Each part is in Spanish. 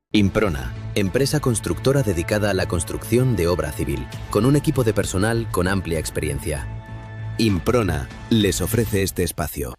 Improna, empresa constructora dedicada a la construcción de obra civil, con un equipo de personal con amplia experiencia. Improna les ofrece este espacio.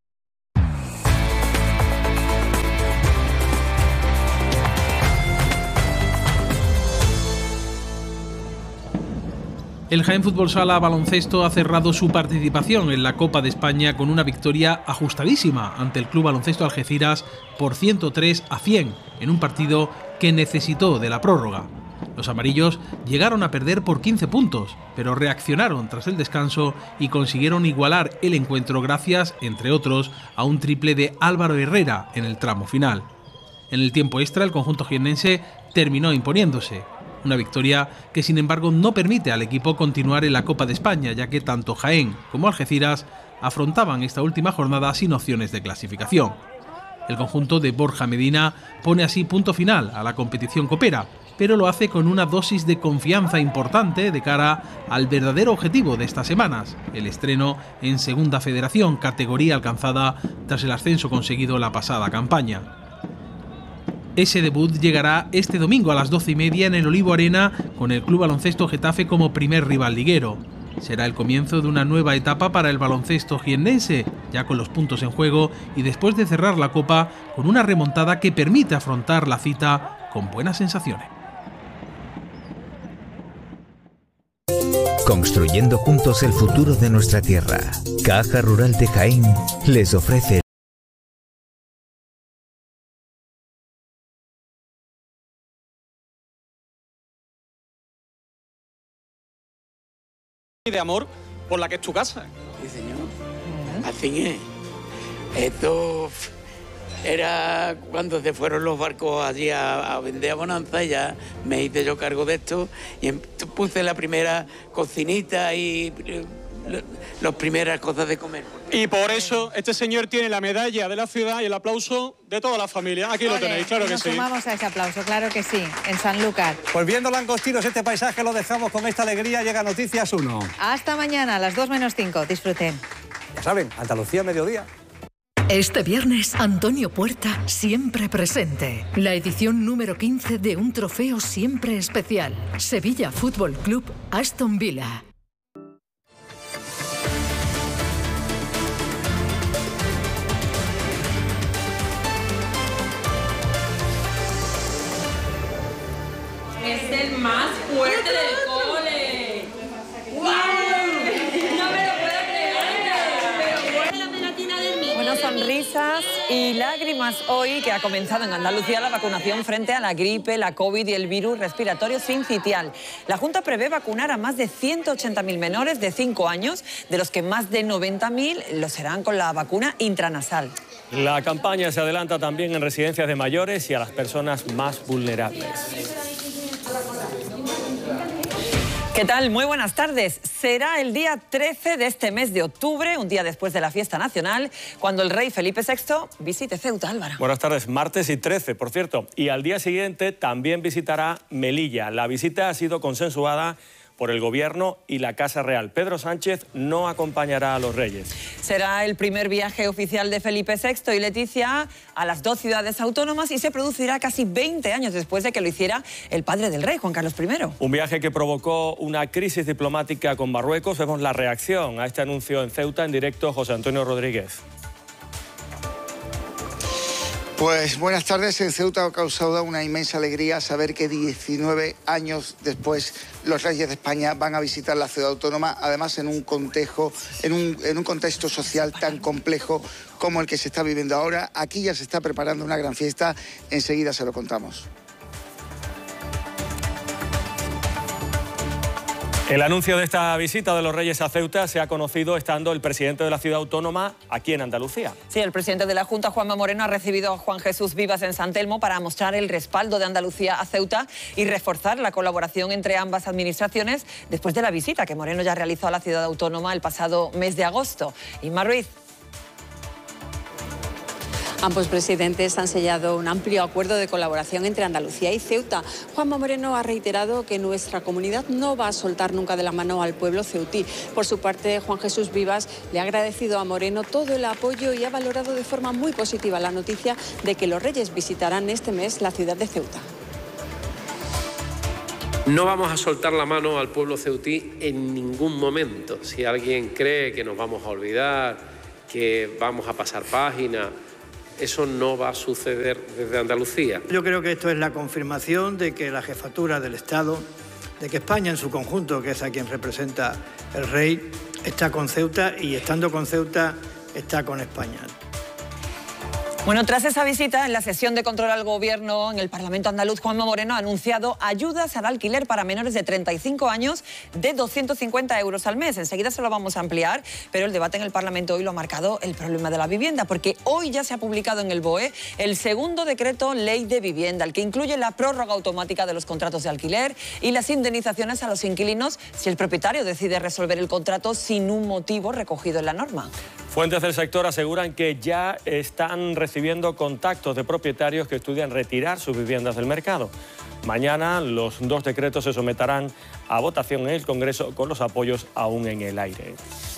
El Jaén Fútbol Sala Baloncesto ha cerrado su participación en la Copa de España con una victoria ajustadísima ante el Club Baloncesto Algeciras por 103-100 en un partido que necesitó de la prórroga. Los amarillos llegaron a perder por 15 puntos, pero reaccionaron tras el descanso y consiguieron igualar el encuentro gracias, entre otros, a un triple de Álvaro Herrera en el tramo final. En el tiempo extra, el conjunto jiennense terminó imponiéndose. Una victoria que, sin embargo, no permite al equipo continuar en la Copa de España, ya que tanto Jaén como Algeciras afrontaban esta última jornada sin opciones de clasificación. El conjunto de Borja Medina pone así punto final a la competición copera, pero lo hace con una dosis de confianza importante de cara al verdadero objetivo de estas semanas, el estreno en Segunda Federación, categoría alcanzada tras el ascenso conseguido la pasada campaña. Ese debut llegará este domingo a las 12:30 en el Olivo Arena, con el Club Baloncesto Getafe como primer rival liguero. Será el comienzo de una nueva etapa para el baloncesto jiennense, ya con los puntos en juego y después de cerrar la Copa con una remontada que permite afrontar la cita con buenas sensaciones. Construyendo juntos el futuro de nuestra tierra. Caja Rural de Jaén les ofrece de amor por la que es tu casa. Sí, señor. Así es. Esto era cuando se fueron los barcos allí a vender a Bonanza, y ya me hice yo cargo de esto y puse la primera cocinita y las primeras cosas de comer. Y por eso este señor tiene la medalla de la ciudad y el aplauso de toda la familia. Aquí lo tenéis, claro que sí. Nos sumamos a ese aplauso, claro que sí, en Sanlúcar. Pues viendo langostinos, este paisaje lo dejamos con esta alegría. Llega Noticias 1. Hasta mañana a las 2:05. Disfruten. Ya saben, Andalucía mediodía. Este viernes, Antonio Puerta, siempre presente. La edición número 15 de un trofeo siempre especial. Sevilla Fútbol Club, Aston Villa. Es el más fuerte del cole. ¡Wow! No me lo puedo creer. La pegatina del Mickey. Bueno, sonrisas y lágrimas hoy que ha comenzado en Andalucía la vacunación frente a la gripe, la COVID y el virus respiratorio sincitial. La Junta prevé vacunar a más de 180.000 menores de 5 años, de los que más de 90.000 lo serán con la vacuna intranasal. La campaña se adelanta también en residencias de mayores y a las personas más vulnerables. ¿Qué tal? Muy buenas tardes. Será el día 13 de este mes de octubre, un día después de la fiesta nacional, cuando el rey Felipe VI visite Ceuta, Álvaro. Buenas tardes, martes y 13, por cierto. Y al día siguiente también visitará Melilla. La visita ha sido consensuada por el Gobierno y la Casa Real. Pedro Sánchez no acompañará a los reyes. Será el primer viaje oficial de Felipe VI y Leticia a las dos ciudades autónomas y se producirá casi 20 años después de que lo hiciera el padre del rey, Juan Carlos I. Un viaje que provocó una crisis diplomática con Marruecos. Vemos la reacción a este anuncio en Ceuta, en directo, José Antonio Rodríguez. Pues buenas tardes. En Ceuta ha causado una inmensa alegría saber que 19 años después los reyes de España van a visitar la ciudad autónoma, además en un contexto social tan complejo como el que se está viviendo ahora. Aquí ya se está preparando una gran fiesta, enseguida se lo contamos. El anuncio de esta visita de los reyes a Ceuta se ha conocido estando el presidente de la ciudad autónoma aquí en Andalucía. Sí, el presidente de la Junta, Juanma Moreno, ha recibido a Juan Jesús Vivas en San Telmo para mostrar el respaldo de Andalucía a Ceuta y reforzar la colaboración entre ambas administraciones después de la visita que Moreno ya realizó a la ciudad autónoma el pasado mes de agosto. Inma Ruiz. Ambos presidentes han sellado un amplio acuerdo de colaboración entre Andalucía y Ceuta. Juanma Moreno ha reiterado que nuestra comunidad no va a soltar nunca de la mano al pueblo ceutí. Por su parte, Juan Jesús Vivas le ha agradecido a Moreno todo el apoyo y ha valorado de forma muy positiva la noticia de que los Reyes visitarán este mes la ciudad de Ceuta. No vamos a soltar la mano al pueblo ceutí en ningún momento. Si alguien cree que nos vamos a olvidar, que vamos a pasar página, eso no va a suceder desde Andalucía. Yo creo que esto es la confirmación de que la jefatura del Estado, de que España en su conjunto, que es a quien representa el rey, está con Ceuta y estando con Ceuta está con España. Bueno, tras esa visita, en la sesión de control al Gobierno en el Parlamento andaluz, Juanma Moreno ha anunciado ayudas al alquiler para menores de 35 años de 250 euros al mes. Enseguida se lo vamos a ampliar, pero el debate en el Parlamento hoy lo ha marcado el problema de la vivienda, porque hoy ya se ha publicado en el BOE el segundo decreto ley de vivienda, el que incluye la prórroga automática de los contratos de alquiler y las indemnizaciones a los inquilinos si el propietario decide resolver el contrato sin un motivo recogido en la norma. Fuentes del sector aseguran que ya están recibiendo contactos de propietarios que estudian retirar sus viviendas del mercado. Mañana los dos decretos se someterán a votación en el Congreso con los apoyos aún en el aire.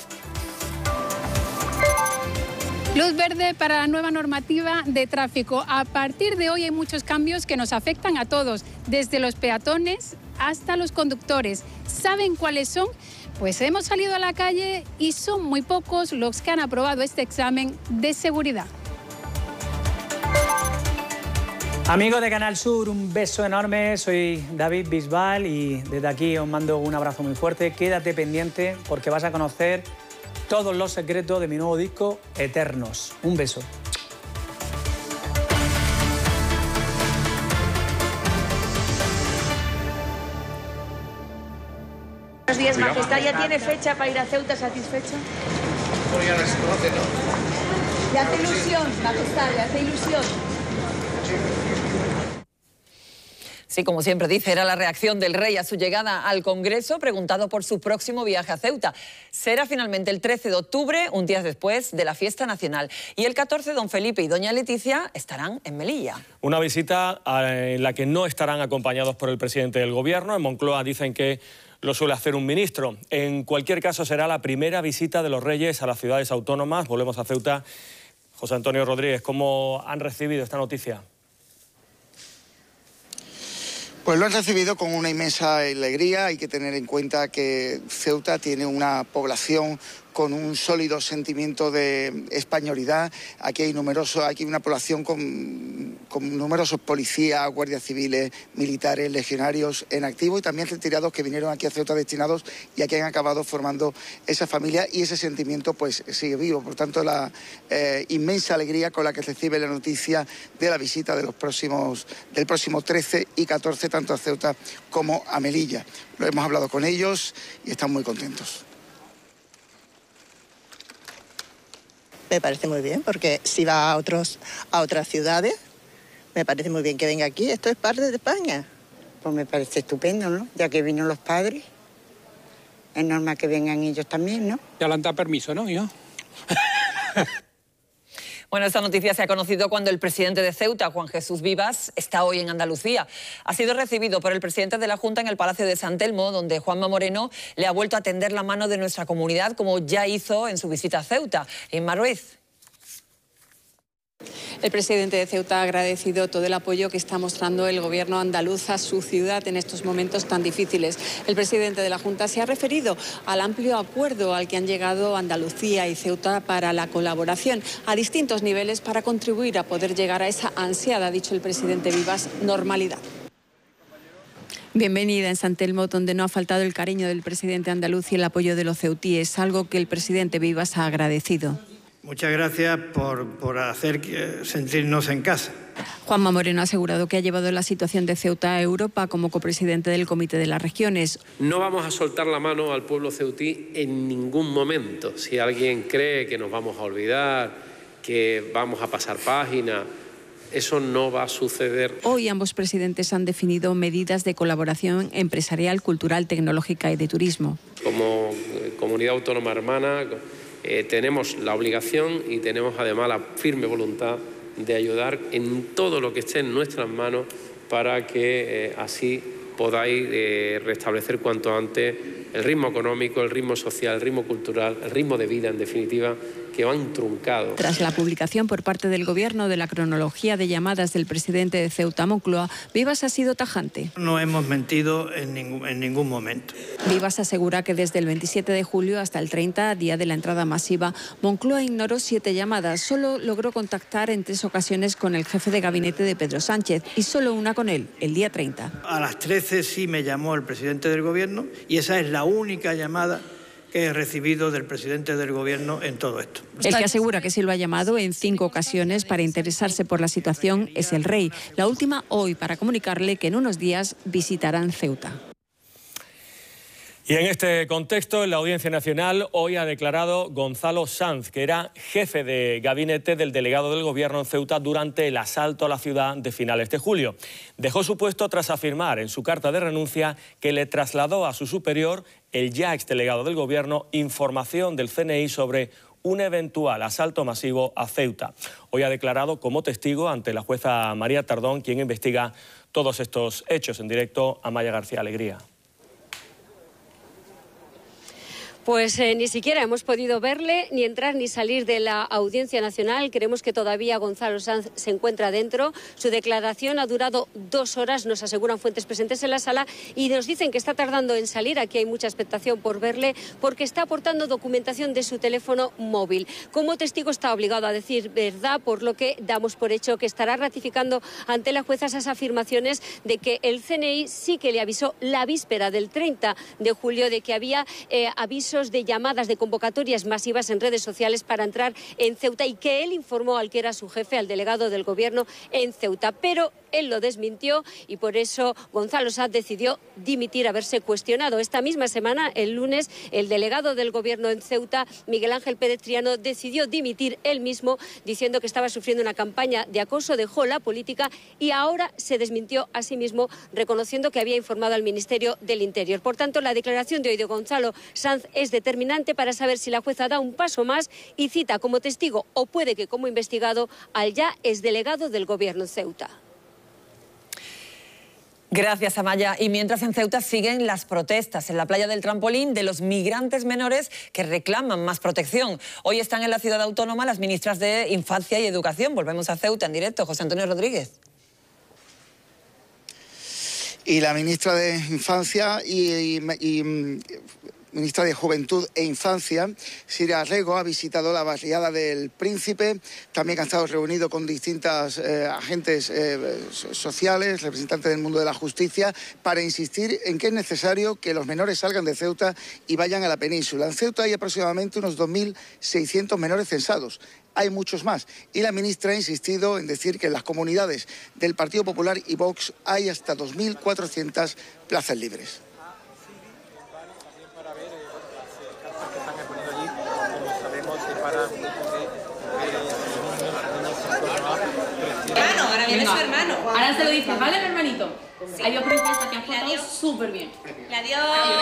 Luz verde para la nueva normativa de tráfico. A partir de hoy hay muchos cambios que nos afectan a todos, desde los peatones hasta los conductores. ¿Saben cuáles son? Pues hemos salido a la calle y son muy pocos los que han aprobado este examen de seguridad. Amigos de Canal Sur, un beso enorme. Soy David Bisbal y desde aquí os mando un abrazo muy fuerte. Quédate pendiente porque vas a conocer todos los secretos de mi nuevo disco, Eternos. Un beso. Buenos días, Majestad. ¿Ya tiene fecha para ir a Ceuta satisfecha? Pues ya se conoce, ¿no? ¿Le hace ilusión, Majestad? ¿Le hace ilusión? Sí, como siempre dice, era la reacción del rey a su llegada al Congreso, preguntado por su próximo viaje a Ceuta. Será finalmente el 13 de octubre, un día después de la fiesta nacional. Y el 14, don Felipe y doña Leticia estarán en Melilla. Una visita en la que no estarán acompañados por el presidente del Gobierno. En Moncloa dicen que lo suele hacer un ministro. En cualquier caso, será la primera visita de los Reyes a las ciudades autónomas. Volvemos a Ceuta. José Antonio Rodríguez, ¿cómo han recibido esta noticia? Pues lo han recibido con una inmensa alegría. Hay que tener en cuenta que Ceuta tiene una población con un sólido sentimiento de españolidad. Aquí hay una población con numerosos policías, guardias civiles, militares, legionarios en activo y también retirados que vinieron aquí a Ceuta destinados y aquí han acabado formando esa familia y ese sentimiento pues sigue vivo. Por tanto, la inmensa alegría con la que recibe la noticia de la visita del próximo 13 y 14 tanto a Ceuta como a Melilla. Lo hemos hablado con ellos y están muy contentos. Me parece muy bien, porque si va a otras ciudades, me parece muy bien que venga aquí. Esto es parte de España. Pues me parece estupendo, ¿no? Ya que vinieron los padres, es normal que vengan ellos también, ¿no? Ya le han dado permiso, ¿no? ¿Yo? Bueno, esta noticia se ha conocido cuando el presidente de Ceuta, Juan Jesús Vivas, está hoy en Andalucía. Ha sido recibido por el presidente de la Junta en el Palacio de San Telmo, donde Juanma Moreno le ha vuelto a tender la mano de nuestra comunidad, como ya hizo en su visita a Ceuta. Inma Ruiz. El presidente de Ceuta ha agradecido todo el apoyo que está mostrando el gobierno andaluz a su ciudad en estos momentos tan difíciles. El presidente de la Junta se ha referido al amplio acuerdo al que han llegado Andalucía y Ceuta para la colaboración a distintos niveles para contribuir a poder llegar a esa ansiada, ha dicho el presidente Vivas, normalidad. Bienvenida en San Telmo, donde no ha faltado el cariño del presidente andaluz y el apoyo de los ceutíes, algo que el presidente Vivas ha agradecido. Muchas gracias por hacer sentirnos en casa. Juanma Moreno ha asegurado que ha llevado la situación de Ceuta a Europa como copresidente del Comité de las Regiones. No vamos a soltar la mano al pueblo ceutí en ningún momento. Si alguien cree que nos vamos a olvidar, que vamos a pasar página, eso no va a suceder. Hoy ambos presidentes han definido medidas de colaboración empresarial, cultural, tecnológica y de turismo. Como comunidad autónoma hermana tenemos la obligación y tenemos además la firme voluntad de ayudar en todo lo que esté en nuestras manos para que así podáis restablecer cuanto antes el ritmo económico, el ritmo social, el ritmo cultural, el ritmo de vida, en definitiva, que van truncados. Tras la publicación por parte del Gobierno de la cronología de llamadas del presidente de Ceuta, Moncloa, Vivas ha sido tajante. No hemos mentido en ningún momento. Vivas asegura que desde el 27 de julio hasta el 30, día de la entrada masiva, Moncloa ignoró 7 llamadas. Solo logró contactar en 3 ocasiones con el jefe de gabinete de Pedro Sánchez y solo una con él, el día 30. A las 13 sí me llamó el presidente del Gobierno y esa es la única llamada que he recibido del presidente del Gobierno en todo esto. El que asegura que sí lo ha llamado en 5 ocasiones para interesarse por la situación es el rey. La última hoy para comunicarle que en unos días visitarán Ceuta. Y en este contexto, en la Audiencia Nacional, hoy ha declarado Gonzalo Sanz, que era jefe de gabinete del delegado del Gobierno en Ceuta durante el asalto a la ciudad de finales de julio. Dejó su puesto tras afirmar en su carta de renuncia que le trasladó a su superior, el ya exdelegado del Gobierno, información del CNI sobre un eventual asalto masivo a Ceuta. Hoy ha declarado como testigo ante la jueza María Tardón, quien investiga todos estos hechos. En directo, Amaya García Alegría. Pues ni siquiera hemos podido verle, ni entrar ni salir de la Audiencia Nacional. Creemos que todavía Gonzalo Sanz se encuentra dentro. Su declaración ha durado 2 horas, nos aseguran fuentes presentes en la sala, y nos dicen que está tardando en salir. Aquí hay mucha expectación por verle, porque está aportando documentación de su teléfono móvil. Como testigo está obligado a decir verdad, por lo que damos por hecho que estará ratificando ante la jueza esas afirmaciones de que el CNI sí que le avisó la víspera del 30 de julio de que había avisos de llamadas de convocatorias masivas en redes sociales para entrar en Ceuta, y que él informó al que era su jefe, al delegado del Gobierno en Ceuta. Pero él lo desmintió y por eso Gonzalo Sanz decidió dimitir, haberse cuestionado. Esta misma semana, el lunes, el delegado del Gobierno en Ceuta, Miguel Ángel Pérez Triano, decidió dimitir él mismo, diciendo que estaba sufriendo una campaña de acoso, dejó la política y ahora se desmintió a sí mismo, reconociendo que había informado al Ministerio del Interior. Por tanto, la declaración de hoy de Gonzalo Sanz es determinante para saber si la jueza da un paso más y cita como testigo, o puede que como investigado, al ya exdelegado del Gobierno en Ceuta. Gracias, Amaya. Y mientras en Ceuta siguen las protestas en la playa del Trampolín de los migrantes menores que reclaman más protección. Hoy están en la ciudad autónoma las ministras de Infancia y Educación. Volvemos a Ceuta en directo. José Antonio Rodríguez. Y la ministra de Infancia y ministra de Juventud e Infancia, Sira Rego, ha visitado la barriada del Príncipe. También ha estado reunido con distintos agentes sociales, representantes del mundo de la justicia, para insistir en que es necesario que los menores salgan de Ceuta y vayan a la península. En Ceuta hay aproximadamente unos 2.600 menores censados. Hay muchos más. Y la ministra ha insistido en decir que en las comunidades del Partido Popular y Vox hay hasta 2.400 plazas libres. Ahora viene su hermano. Ahora se lo dice, ¿vale, hermanito? Sí. Adiós, princesa, que has portado súper bien. Adiós.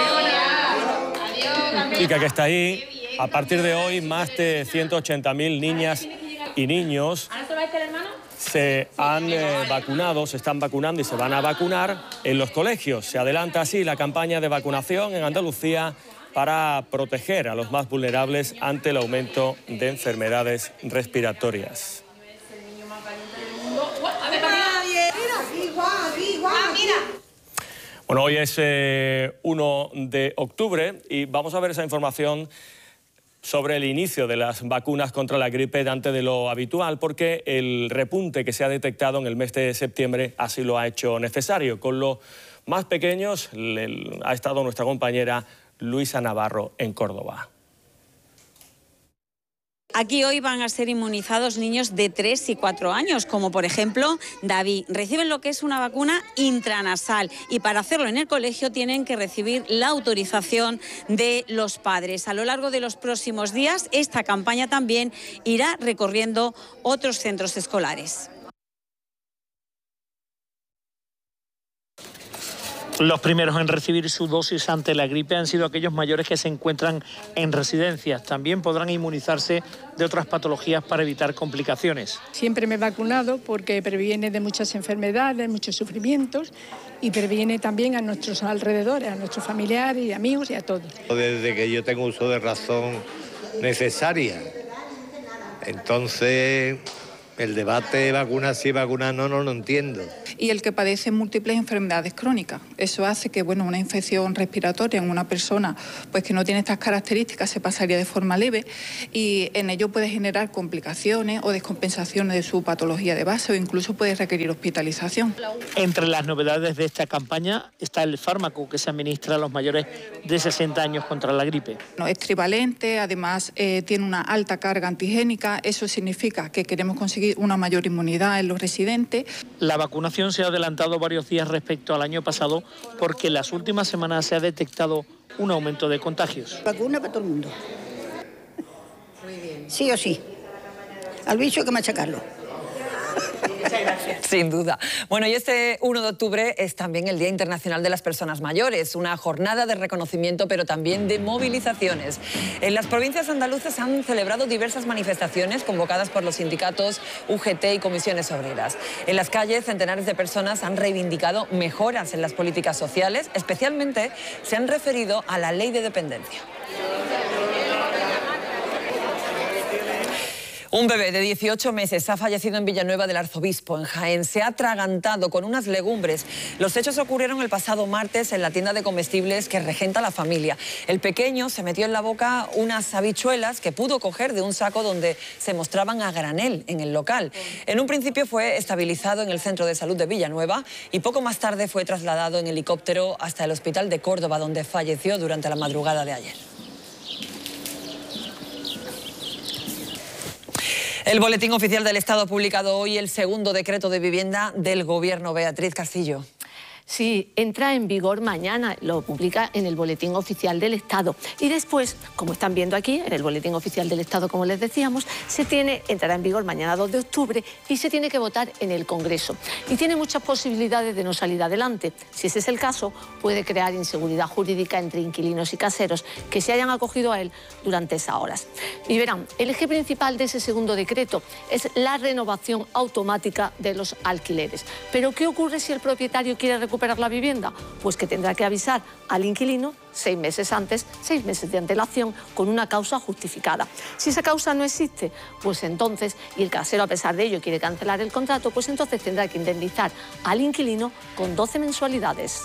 Adiós. Chica que está ahí, a partir de hoy, más de 180.000 niñas y niños ¿Ahora se va a este hermano? se han vacunado, se están vacunando y se van a vacunar en los colegios. Se adelanta así la campaña de vacunación en Andalucía para proteger a los más vulnerables ante el aumento de enfermedades respiratorias. Bueno, hoy es 1 de octubre y vamos a ver esa información sobre el inicio de las vacunas contra la gripe antes de lo habitual, porque el repunte que se ha detectado en el mes de septiembre así lo ha hecho necesario. Con los más pequeños ha estado nuestra compañera Luisa Navarro en Córdoba. Aquí hoy van a ser inmunizados niños de 3 y 4 años, como por ejemplo David. Reciben lo que es una vacuna intranasal y para hacerlo en el colegio tienen que recibir la autorización de los padres. A lo largo de los próximos días, esta campaña también irá recorriendo otros centros escolares. Los primeros en recibir su dosis ante la gripe han sido aquellos mayores que se encuentran en residencias. También podrán inmunizarse de otras patologías para evitar complicaciones. Siempre me he vacunado porque previene de muchas enfermedades, muchos sufrimientos y previene también a nuestros alrededores, a nuestros familiares y amigos y a todos. Desde que yo tengo uso de razón necesaria, entonces el debate de vacunas sí, vacunas no lo entiendo. Y el que padece múltiples enfermedades crónicas. Eso hace que una infección respiratoria en una persona pues que no tiene estas características se pasaría de forma leve y en ello puede generar complicaciones o descompensaciones de su patología de base o incluso puede requerir hospitalización. Entre las novedades de esta campaña está el fármaco que se administra a los mayores de 60 años contra la gripe. No, es trivalente, además tiene una alta carga antigénica, eso significa que queremos conseguir una mayor inmunidad en los residentes. La vacunación se ha adelantado varios días respecto al año pasado porque en las últimas semanas se ha detectado un aumento de contagios. Vacuna para todo el mundo. Sí o sí. Al bicho hay que machacarlo. Muchas gracias. Sin duda. Bueno, y este 1 de octubre es también el Día Internacional de las Personas Mayores, una jornada de reconocimiento, pero también de movilizaciones. En las provincias andaluzas han celebrado diversas manifestaciones convocadas por los sindicatos UGT y comisiones obreras. En las calles, centenares de personas han reivindicado mejoras en las políticas sociales, especialmente se han referido a la ley de dependencia. Un bebé de 18 meses ha fallecido en Villanueva del Arzobispo, en Jaén. Se ha atragantado con unas legumbres. Los hechos ocurrieron el pasado martes en la tienda de comestibles que regenta la familia. El pequeño se metió en la boca unas habichuelas que pudo coger de un saco donde se mostraban a granel en el local. En un principio fue estabilizado en el Centro de Salud de Villanueva y poco más tarde fue trasladado en helicóptero hasta el Hospital de Córdoba, donde falleció durante la madrugada de ayer. El Boletín Oficial del Estado ha publicado hoy el segundo decreto de vivienda del Gobierno. Beatriz Castillo. Sí, entra en vigor mañana, lo publica en el Boletín Oficial del Estado. Y después, como están viendo aquí, en el Boletín Oficial del Estado, como les decíamos, entrará en vigor mañana 2 de octubre y se tiene que votar en el Congreso. Y tiene muchas posibilidades de no salir adelante. Si ese es el caso, puede crear inseguridad jurídica entre inquilinos y caseros que se hayan acogido a él durante esas horas. Y verán, el eje principal de ese segundo decreto es la renovación automática de los alquileres. Pero ¿qué ocurre si el propietario quiere recuperar la vivienda? Pues que tendrá que avisar al inquilino 6 meses antes, 6 meses de antelación, con una causa justificada. Si esa causa no existe, pues entonces, y el casero a pesar de ello quiere cancelar el contrato, pues entonces tendrá que indemnizar al inquilino con 12 mensualidades.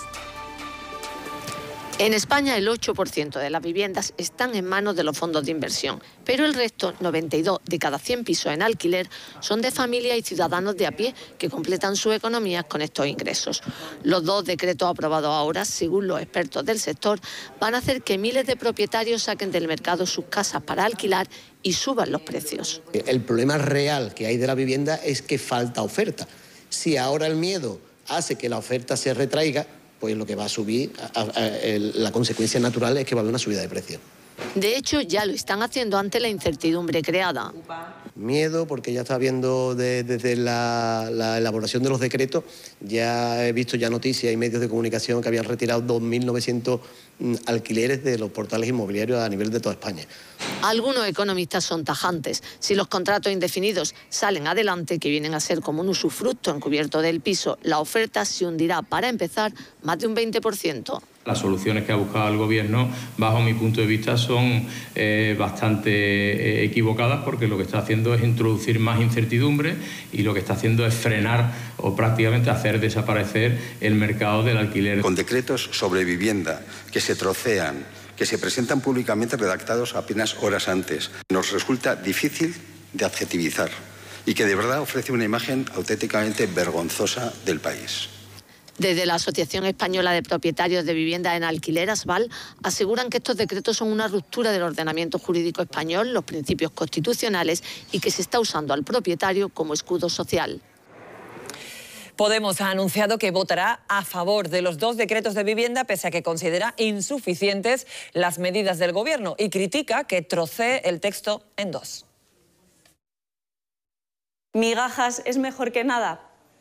En España el 8% de las viviendas están en manos de los fondos de inversión, pero el resto, 92 de cada 100 pisos en alquiler, son de familias y ciudadanos de a pie que completan sus economías con estos ingresos. Los 2 decretos aprobados ahora, según los expertos del sector, van a hacer que miles de propietarios saquen del mercado sus casas para alquilar y suban los precios. El problema real que hay de la vivienda es que falta oferta. Si ahora el miedo hace que la oferta se retraiga, pues lo que va a subir, la consecuencia natural es que va a haber una subida de precios. De hecho, ya lo están haciendo ante la incertidumbre creada. Miedo, porque ya está viendo desde la elaboración de los decretos, ya he visto ya noticias y medios de comunicación que habían retirado 2.900 alquileres de los portales inmobiliarios a nivel de toda España. Algunos economistas son tajantes. Si los contratos indefinidos salen adelante, que vienen a ser como un usufructo encubierto del piso, la oferta se hundirá, para empezar, más de un 20%. Las soluciones que ha buscado el Gobierno, bajo mi punto de vista, son bastante equivocadas, porque lo que está haciendo es introducir más incertidumbre y lo que está haciendo es frenar o prácticamente hacer desaparecer el mercado del alquiler. Con decretos sobre vivienda que se trocean, que se presentan públicamente redactados apenas horas antes, nos resulta difícil de adjetivizar y que de verdad ofrece una imagen auténticamente vergonzosa del país. Desde la Asociación Española de Propietarios de Vivienda en Alquiler, ASVAL, aseguran que estos decretos son una ruptura del ordenamiento jurídico español, los principios constitucionales, y que se está usando al propietario como escudo social. Podemos ha anunciado que votará a favor de los 2 decretos de vivienda, pese a que considera insuficientes las medidas del Gobierno y critica que trocee el texto en 2. ¿Migajas es mejor que nada?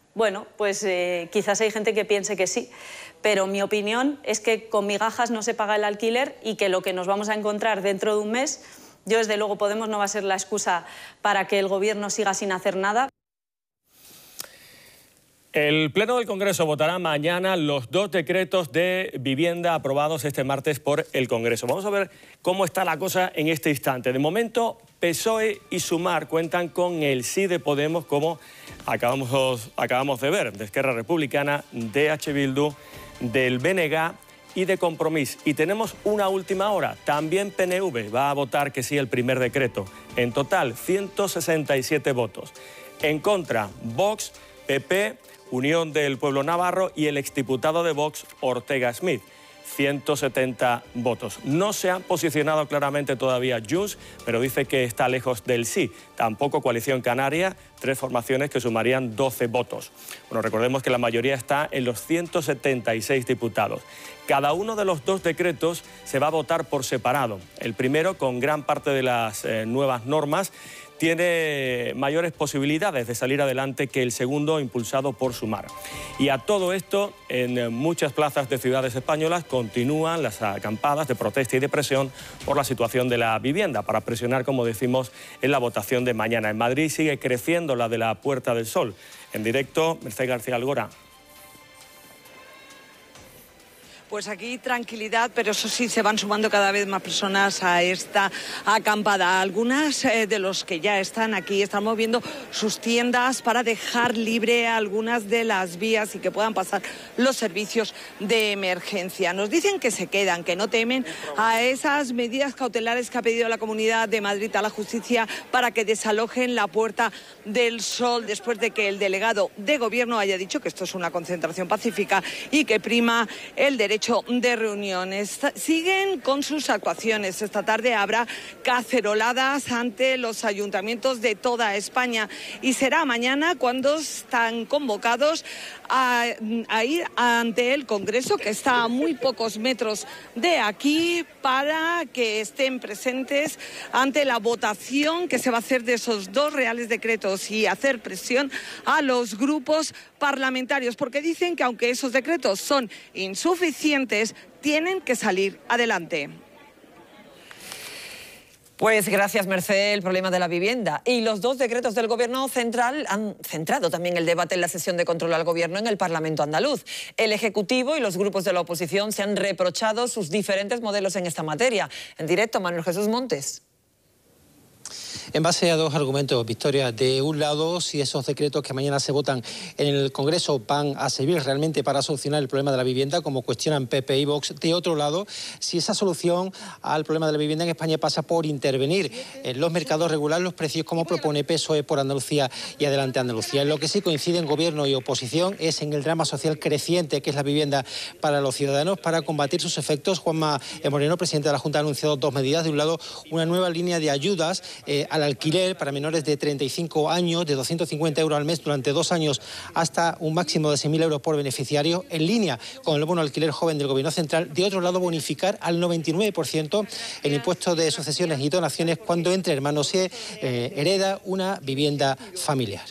Bueno, pues quizás hay gente que piense que sí, pero mi opinión es que con migajas no se paga el alquiler y que lo que nos vamos a encontrar dentro de un mes, yo desde luego Podemos no va a ser la excusa para que el Gobierno siga sin hacer nada. El Pleno del Congreso votará mañana los 2 decretos de vivienda aprobados este martes por el Congreso. Vamos a ver cómo está la cosa en este instante. De momento, PSOE y Sumar cuentan con el sí de Podemos, como acabamos de ver, de Esquerra Republicana, de H. Bildu, del BNG y de Compromís. Y tenemos una última hora. También PNV va a votar que sí el primer decreto. En total, 167 votos. En contra, Vox, PP, Unión del Pueblo Navarro y el exdiputado de Vox, Ortega Smith. 170 votos. No se han posicionado claramente todavía Junts, pero dice que está lejos del sí. Tampoco Coalición Canaria, 3 formaciones que sumarían 12 votos. Bueno, recordemos que la mayoría está en los 176 diputados. Cada uno de los 2 decretos se va a votar por separado. El primero, con gran parte de las nuevas normas, tiene mayores posibilidades de salir adelante que el segundo, impulsado por Sumar. Y a todo esto, en muchas plazas de ciudades españolas continúan las acampadas de protesta y de presión por la situación de la vivienda, para presionar, como decimos, en la votación de mañana. En Madrid sigue creciendo la de la Puerta del Sol. En directo, Mercedes García Algora. Pues aquí tranquilidad, pero eso sí, se van sumando cada vez más personas a esta acampada. Algunas de los que ya están aquí están moviendo sus tiendas para dejar libre algunas de las vías y que puedan pasar los servicios de emergencia. Nos dicen que se quedan, que no temen a esas medidas cautelares que ha pedido la Comunidad de Madrid a la justicia para que desalojen la Puerta del Sol, después de que el delegado de Gobierno haya dicho que esto es una concentración pacífica y que prima el derecho de reuniones. Siguen con sus actuaciones. Esta tarde habrá caceroladas ante los ayuntamientos de toda España y será mañana cuando están convocados a ir ante el Congreso, que está a muy pocos metros de aquí, para que estén presentes ante la votación que se va a hacer de esos 2 reales decretos y hacer presión a los grupos parlamentarios, porque dicen que aunque esos decretos son insuficientes, tienen que salir adelante. Pues gracias, Merced. El problema de la vivienda y los 2 decretos del Gobierno central han centrado también el debate en la sesión de control al Gobierno en el Parlamento andaluz. El Ejecutivo y los grupos de la oposición se han reprochado sus diferentes modelos en esta materia. En directo, Manuel Jesús Montes. En base a 2 argumentos, Victoria. De un lado, si esos decretos que mañana se votan en el Congreso van a servir realmente para solucionar el problema de la vivienda, como cuestionan PP y Vox. De otro lado, si esa solución al problema de la vivienda en España pasa por intervenir en los mercados, regular los precios, como propone PSOE por Andalucía y Adelante Andalucía. En lo que sí coinciden Gobierno y oposición es en el drama social creciente que es la vivienda para los ciudadanos. Para combatir sus efectos, Juanma Moreno, presidente de la Junta, ha anunciado 2 medidas. De un lado, una nueva línea de ayudas al alquiler para menores de 35 años, de 250 euros al mes durante 2 años, hasta un máximo de 6.000 euros por beneficiario, en línea con el bono alquiler joven del Gobierno central. De otro lado, bonificar al 99% el impuesto de sucesiones y donaciones cuando entre hermanos se hereda una vivienda familiar.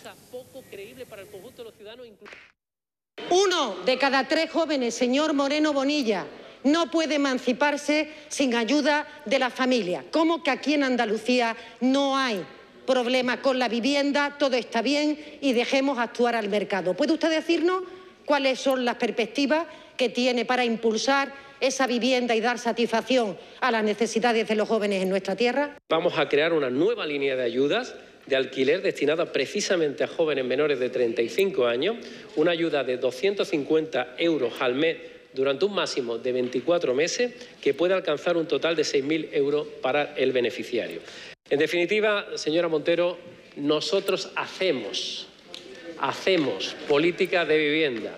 1 de cada 3 jóvenes, señor Moreno Bonilla, no puede emanciparse sin ayuda de la familia. ¿Cómo que aquí en Andalucía no hay problema con la vivienda? Todo está bien y dejemos actuar al mercado. ¿Puede usted decirnos cuáles son las perspectivas que tiene para impulsar esa vivienda y dar satisfacción a las necesidades de los jóvenes en nuestra tierra? Vamos a crear una nueva línea de ayudas de alquiler destinada precisamente a jóvenes menores de 35 años, una ayuda de 250 euros al mes durante un máximo de 24 meses, que puede alcanzar un total de 6.000 euros para el beneficiario. En definitiva, señora Montero, nosotros hacemos política de vivienda.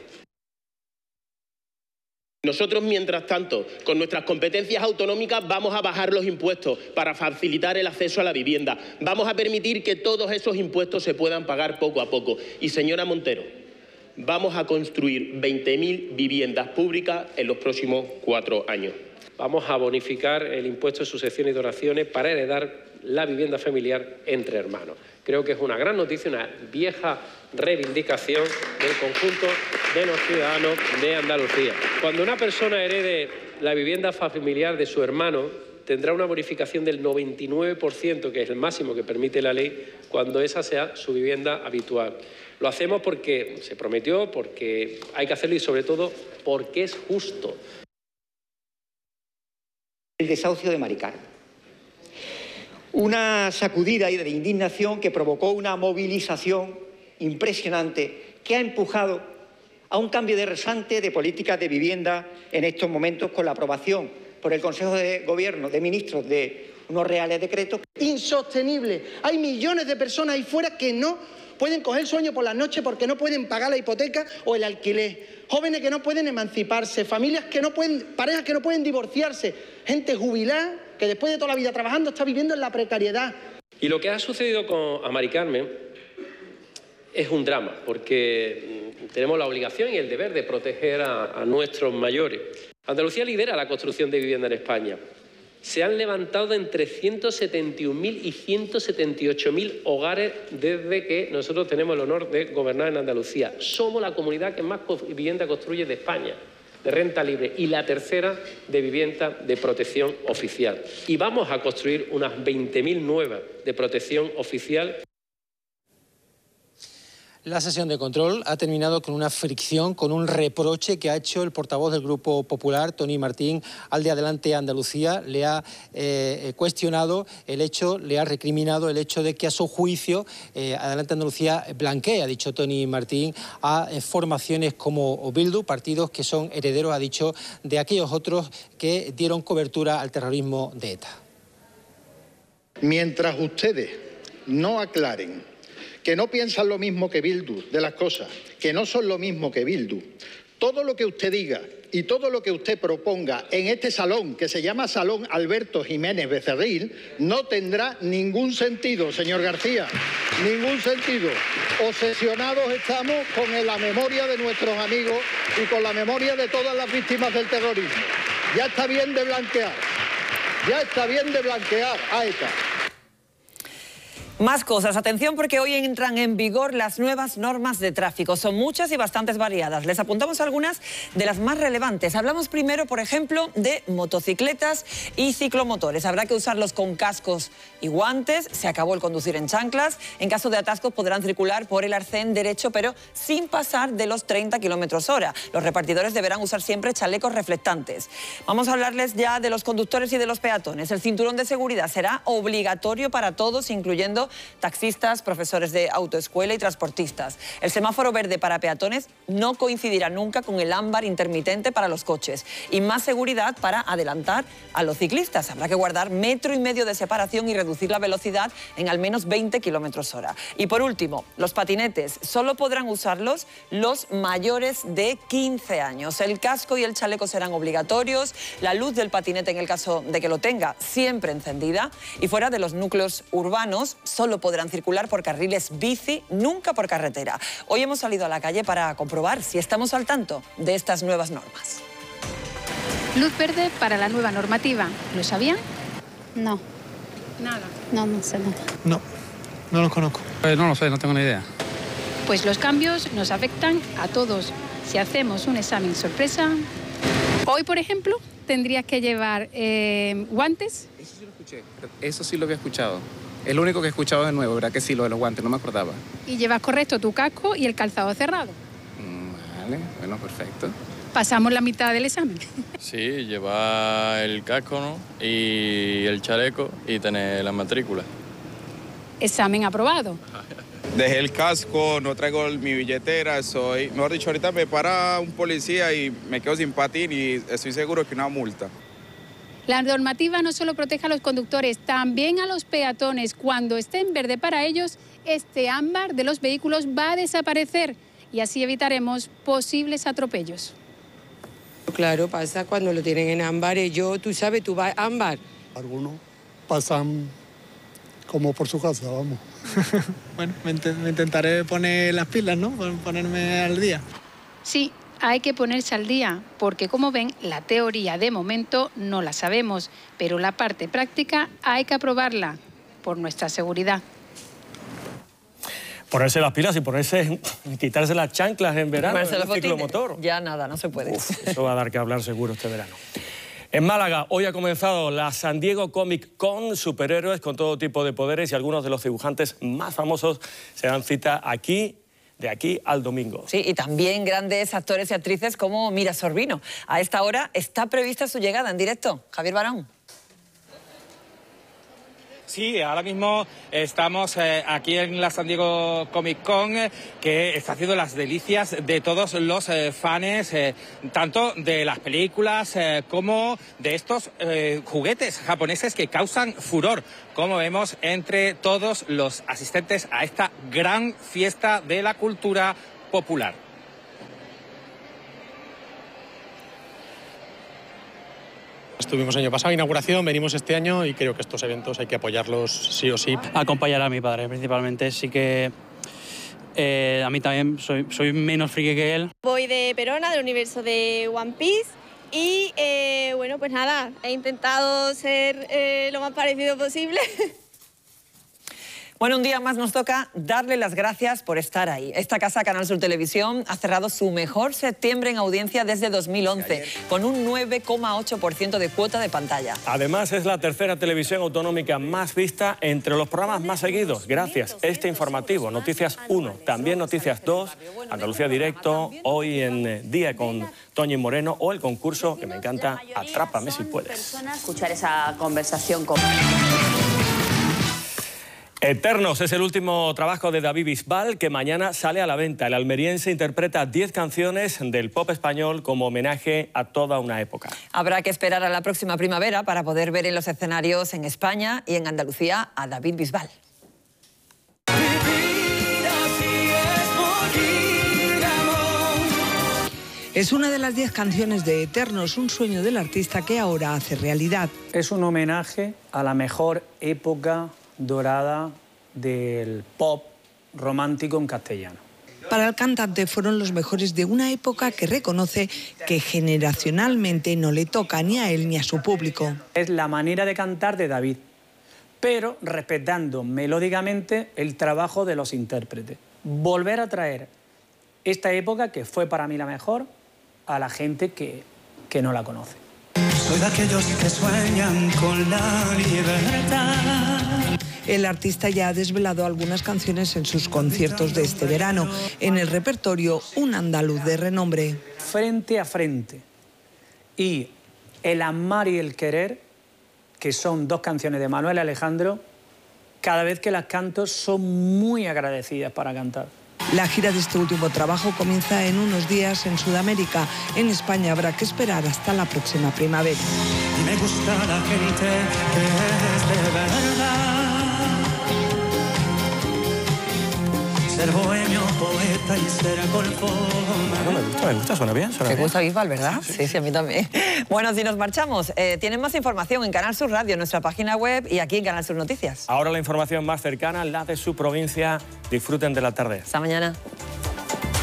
Nosotros, mientras tanto, con nuestras competencias autonómicas vamos a bajar los impuestos para facilitar el acceso a la vivienda. Vamos a permitir que todos esos impuestos se puedan pagar poco a poco. Y, señora Montero, vamos a construir 20.000 viviendas públicas en los próximos 4 años. Vamos a bonificar el impuesto de sucesiones y donaciones para heredar la vivienda familiar entre hermanos. Creo que es una gran noticia, una vieja reivindicación del conjunto de los ciudadanos de Andalucía. Cuando una persona herede la vivienda familiar de su hermano, tendrá una bonificación del 99%, que es el máximo que permite la ley, cuando esa sea su vivienda habitual. Lo hacemos porque se prometió, porque hay que hacerlo y sobre todo porque es justo. El desahucio de Mari Carmen. Una sacudida de indignación que provocó una movilización impresionante que ha empujado a un cambio de rasante de políticas de vivienda en estos momentos con la aprobación por el Consejo de Gobierno de Ministros de unos reales decretos. Insostenible. Hay millones de personas ahí fuera que no pueden coger sueño por las noches porque no pueden pagar la hipoteca o el alquiler. Jóvenes que no pueden emanciparse, familias que no pueden, parejas que no pueden divorciarse, gente jubilada que después de toda la vida trabajando está viviendo en la precariedad. Y lo que ha sucedido a Mari Carmen es un drama, porque tenemos la obligación y el deber de proteger a nuestros mayores. Andalucía lidera la construcción de vivienda en España. Se han levantado entre 171.000 y 178.000 hogares desde que nosotros tenemos el honor de gobernar en Andalucía. Somos la comunidad que más vivienda construye de España, de renta libre, y la tercera de vivienda de protección oficial. Y vamos a construir unas 20.000 nuevas de protección oficial. La sesión de control ha terminado con una fricción, con un reproche que ha hecho el portavoz del Grupo Popular, Tony Martín, al de Adelante Andalucía. Le ha cuestionado el hecho, le ha recriminado el hecho de que a su juicio Adelante Andalucía blanquea, ha dicho Tony Martín, a formaciones como Bildu, partidos que son herederos, ha dicho, de aquellos otros que dieron cobertura al terrorismo de ETA. Mientras ustedes no aclaren que no piensan lo mismo que Bildu de las cosas, que no son lo mismo que Bildu, todo lo que usted diga y todo lo que usted proponga en este salón, que se llama Salón Alberto Jiménez Becerril, no tendrá ningún sentido, señor García, ningún sentido. Obsesionados estamos con la memoria de nuestros amigos y con la memoria de todas las víctimas del terrorismo. Ya está bien de blanquear, ya está bien de blanquear a ETA. Más cosas. Atención, porque hoy entran en vigor las nuevas normas de tráfico. Son muchas y bastante variadas. Les apuntamos algunas de las más relevantes. Hablamos primero, por ejemplo, de motocicletas y ciclomotores. Habrá que usarlos con cascos y guantes. Se acabó el conducir en chanclas. En caso de atascos podrán circular por el arcén derecho, pero sin pasar de los 30 km/h. Los repartidores deberán usar siempre chalecos reflectantes. Vamos a hablarles ya de los conductores y de los peatones. El cinturón de seguridad será obligatorio para todos, incluyendo taxistas, profesores de autoescuela y transportistas. El semáforo verde para peatones no coincidirá nunca con el ámbar intermitente para los coches. Y más seguridad para adelantar a los ciclistas. Habrá que guardar 1,5 metros de separación y reducir la velocidad en al menos 20 km/h. Y por último, los patinetes solo podrán usarlos los mayores de 15 años. El casco y el chaleco serán obligatorios. La luz del patinete, en el caso de que lo tenga, siempre encendida. Y fuera de los núcleos urbanos, solo podrán circular por carriles bici, nunca por carretera. Hoy hemos salido a la calle para comprobar si estamos al tanto de estas nuevas normas. Luz verde para la nueva normativa. ¿Lo sabían? No. Nada. No sé nada. No los conozco. No lo sé, no tengo ni idea. Pues los cambios nos afectan a todos. Si hacemos un examen sorpresa, hoy, por ejemplo, tendrías que llevar guantes. Eso sí lo escuché, eso sí lo había escuchado. Es lo único que he escuchado de nuevo, ¿verdad que sí? Lo de los guantes, no me acordaba. Y llevas correcto tu casco y el calzado cerrado. Vale, bueno, perfecto. Pasamos la mitad del examen. Sí, llevar el casco, ¿no? Y el chaleco y tener la matrícula. Examen aprobado. Dejé el casco, no traigo mi billetera, mejor dicho, ahorita me para un policía y me quedo sin patín y estoy seguro que una multa. La normativa no solo protege a los conductores, también a los peatones. Cuando esté en verde para ellos, este ámbar de los vehículos va a desaparecer y así evitaremos posibles atropellos. Claro, pasa cuando lo tienen en ámbar. Tú sabes, tú vas a ámbar. Algunos pasan como por su casa, vamos. Bueno, me intentaré poner las pilas, ¿no? Ponerme al día. Sí. Hay que ponerse al día, porque como ven, la teoría de momento no la sabemos, pero la parte práctica hay que aprobarla. por nuestra seguridad. Ponerse las pilas y quitarse las chanclas en verano en un ciclomotor. Ya nada, no se puede. Eso va a dar que hablar seguro este verano. En Málaga, hoy ha comenzado la San Diego Comic Con, superhéroes con todo tipo de poderes, y algunos de los dibujantes más famosos se dan cita aquí, de aquí al domingo. Sí, y también grandes actores y actrices como Mira Sorbino. A esta hora está prevista su llegada en directo. Javier Barón. Sí, ahora mismo estamos aquí en la San Diego Comic Con, que está haciendo las delicias de todos los fans, tanto de las películas como de estos juguetes japoneses que causan furor, como vemos entre todos los asistentes a esta gran fiesta de la cultura popular. Estuvimos el año pasado, inauguración, venimos este año y creo que estos eventos hay que apoyarlos sí o sí. Acompañar a mi padre, principalmente. Sí que a mí también soy menos friki que él. Voy de Perona, del universo de One Piece, y bueno, pues nada, he intentado ser lo más parecido posible. Bueno, un día más nos toca darle las gracias por estar ahí. Esta casa, Canal Sur Televisión, ha cerrado su mejor septiembre en audiencia desde 2011, con un 9,8% de cuota de pantalla. Además, es la tercera televisión autonómica más vista entre los programas más seguidos. Gracias. Este informativo, Noticias 1, también Noticias 2, Andalucía Directo, hoy en Día con Toñi Moreno, o el concurso que me encanta, Atrápame si puedes. Escuchar esa conversación con... Eternos es el último trabajo de David Bisbal, que mañana sale a la venta. El almeriense interpreta 10 canciones del pop español como homenaje a toda una época. Habrá que esperar a la próxima primavera para poder ver en los escenarios en España y en Andalucía a David Bisbal. Es una de las 10 canciones de Eternos, un sueño del artista que ahora hace realidad. Es un homenaje a la mejor época dorada del pop romántico en castellano. Para el cantante fueron los mejores de una época que reconoce que generacionalmente no le toca ni a él ni a su público. Es la manera de cantar de David, pero respetando melódicamente el trabajo de los intérpretes. Volver a traer esta época, que fue para mí la mejor, a la gente que no la conoce. Soy de aquellos que sueñan con la libertad. El artista ya ha desvelado algunas canciones en sus conciertos de este verano. En el repertorio, un andaluz de renombre. Frente a frente y El amar y el querer, que son 2 canciones de Manuel Alejandro, cada vez que las canto son muy agradecidas para cantar. La gira de este último trabajo comienza en unos días en Sudamérica. En España habrá que esperar hasta la próxima primavera. Y me gusta la gente que es de verdad. Ser bohemio, poeta y ser golfo. Me gusta, suena bien. ¿Te gusta Bisbal, verdad? Sí, sí, a mí también. Bueno, si nos marchamos, tienen más información en Canal Sur Radio, en nuestra página web, y aquí en Canal Sur Noticias. Ahora la información más cercana, la de su provincia. Disfruten de la tarde. Hasta mañana.